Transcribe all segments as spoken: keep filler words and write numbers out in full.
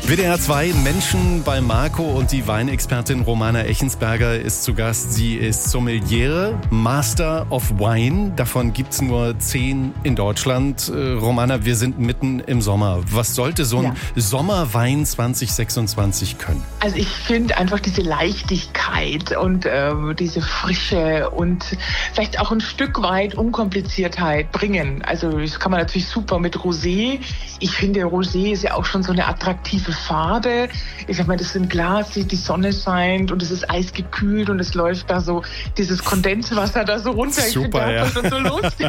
W D R zwei Menschen bei Marco und die Weinexpertin Romana Echensberger ist zu Gast. Sie ist Sommeliere, Master of Wine. Davon gibt's nur zehn in Deutschland. Äh, Romana, wir sind mitten im Sommer. Was sollte so ein ja. Sommerwein zwanzig sechsundzwanzig können? Also ich finde einfach diese Leichtigkeit und äh, diese Frische und vielleicht auch ein Stück weit Unkompliziertheit bringen. Also das kann man natürlich super mit Rosé. Ich finde, Rosé ist ja auch schon so eine attraktive Farbe. Ich sag mal, das ist im Glas, die Sonne scheint und es ist eisgekühlt und es läuft da so dieses Kondenswasser da so runter. Super, ich finde, das ja. schon so lustig.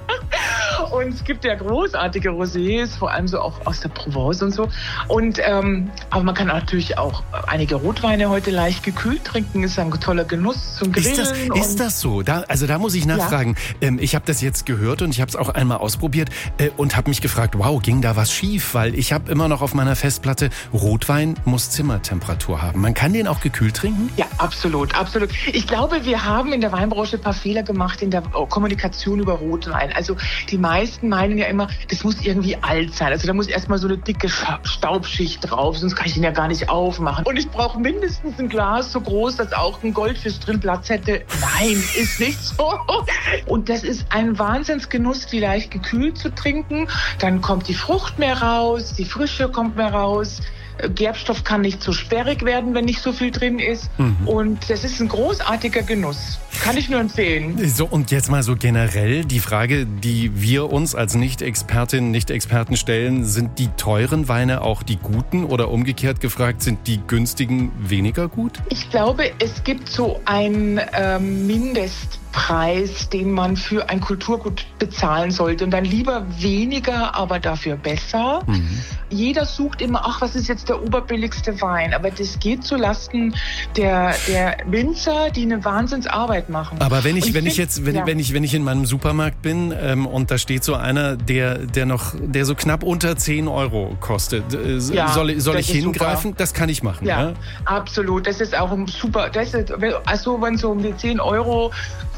Und es gibt ja großartige Rosés, vor allem so auch aus der Provence und so. Und ähm, aber man kann natürlich auch einige Rotweine heute leicht gekühlt trinken. Ist ein toller Genuss zum Grillen. Ist das, ist das so? Da, also da muss ich nachfragen. Ja. Ähm, ich habe das jetzt gehört und ich habe es auch einmal ausprobiert äh, und habe mich gefragt, wow, ging da was schief? Weil ich habe immer noch auf meiner Festplatte, Rotwein muss Zimmertemperatur haben. Man kann den auch gekühlt trinken? Ja, absolut, absolut. Ich glaube, wir haben in der Weinbranche ein paar Fehler gemacht in der Kommunikation über Rotwein. Also die meisten meinen ja immer, das muss irgendwie alt sein. Also da muss erstmal so eine dicke Staubschicht drauf, sonst kann ich den ja gar nicht aufmachen. Und ich brauche mindestens ein Glas so groß, dass auch ein Goldfisch drin Platz hätte. Nein, ist nicht so. Und das ist ein Wahnsinnsgenuss, die leicht gekühlt zu trinken. Dann kommt die Frucht mehr raus, die Frische kommt mehr raus. Gerbstoff kann nicht so sperrig werden, wenn nicht so viel drin ist. Mhm. Und das ist ein großartiger Genuss. Kann ich nur empfehlen. So, und jetzt mal so generell die Frage, die wir uns als Nicht-Expertinnen, Nicht-Experten stellen, sind die teuren Weine auch die guten oder umgekehrt gefragt, sind die günstigen weniger gut? Ich glaube, es gibt so einen ähm, Mindestpreis, den man für ein Kulturgut bezahlen sollte. Und dann lieber weniger, aber dafür besser. Mhm. Jeder sucht immer, ach, was ist jetzt der oberbilligste Wein? Aber das geht zu Lasten der, der Winzer, die eine Wahnsinnsarbeit machen. Aber wenn ich, ich wenn find, ich jetzt, wenn, ja. wenn ich, wenn ich in meinem Supermarkt bin ähm, und da steht so einer, der, der noch, der so knapp unter zehn Euro kostet, äh, ja, soll, soll ich hingreifen? Super. Das kann ich machen. Ja, ja, absolut. Das ist auch ein super, das ist, also wenn so um die zehn Euro,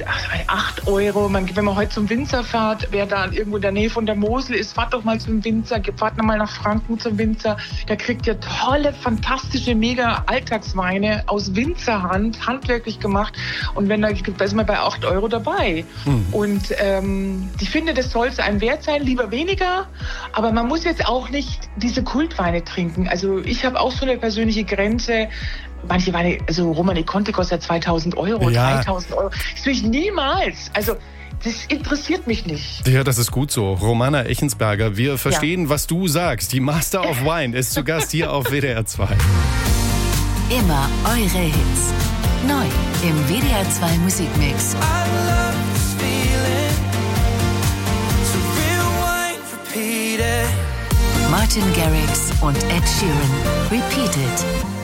acht Euro, man, wenn man heute zum Winzer fährt, wer da irgendwo in der Nähe von der Mosel ist, fahrt doch mal zum Winzer, fahrt noch mal nach Franken zum Winzer, der kriegt ja tolle, fantastische, mega Alltagsweine aus Winzerhand, handwerklich gemacht. Und wenn da, da ist man bei acht Euro dabei. Mhm. Und ähm, ich finde, das soll es einem wert sein, lieber weniger. Aber man muss jetzt auch nicht diese Kultweine trinken. Also ich habe auch so eine persönliche Grenze. Manche Weine, also Romanée Conti kostet zweitausend Euro, ja. dreitausend Euro. Das will ich niemals. Also das interessiert mich nicht. Ja, das ist gut so. Romana Echensberger, wir verstehen, ja. was du sagst. Die Master of Wine ist zu Gast hier auf W D R zwei. Immer eure Hits. Neu im W D R zwei Musikmix. Martin Garrix und Ed Sheeran. Repeated.